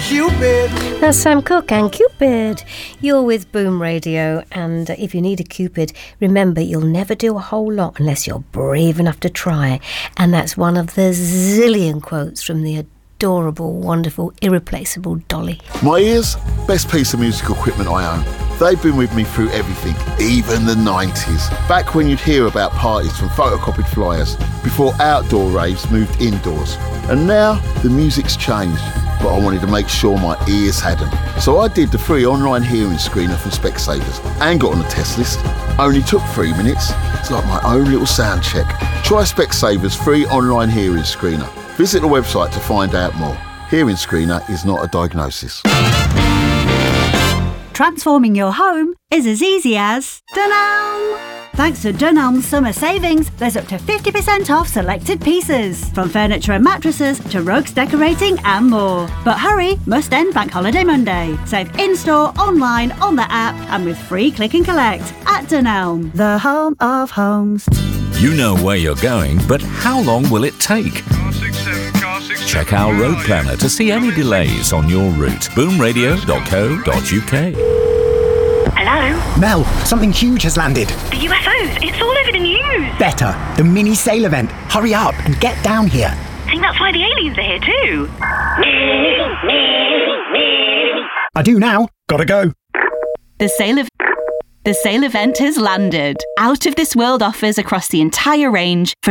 Cupid. That's Sam Cooke and Cupid. You're with Boom Radio, and if you need a Cupid, remember you'll never do a whole lot unless you're brave enough to try. And that's one of the zillion quotes from the adorable, wonderful, irreplaceable Dolly. My ears, best piece of musical equipment I own. They've been with me through everything, even the 90s. Back when you'd hear about parties from photocopied flyers, before outdoor raves moved indoors. And now the music's changed, but I wanted to make sure my ears hadn't. So I did the free online hearing screener from Specsavers and got on the test list. Only took 3 minutes. It's like my own little sound check. Try Specsavers free online hearing screener. Visit the website to find out more. Hearing screener is not a diagnosis. Transforming your home is as easy as Dunelm. Thanks to Dunelm's summer savings, there's up to 50% off selected pieces, from furniture and mattresses to rugs, decorating and more. But hurry, must end Bank Holiday Monday. Save in-store, online, on the app and with free click and collect at Dunelm, the home of homes. You know where you're going, but how long will it take? Check our road planner to see any delays on your route. boomradio.co.uk. Hello? Mel, something huge has landed. The UFOs, it's all over the news. Better, the mini sail event. Hurry up and get down here. I think that's why the aliens are here too. I do now. Gotta go. The sale event has landed. Out of this world offers across the entire range from